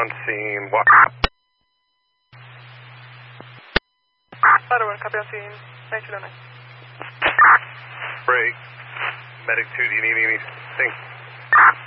on scene. What? Ladder 1, copy on scene. 9209. Break. Medic 2, do you need anything?